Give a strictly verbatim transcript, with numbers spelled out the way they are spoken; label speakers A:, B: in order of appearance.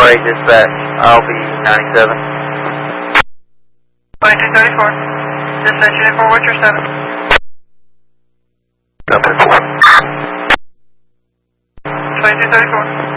A: eight dispatch. I'll be ninety-seven.
B: twenty-two thirty-four. Dispatch unit four, what's your status?
A: Number four.
B: twenty-two thirty-four.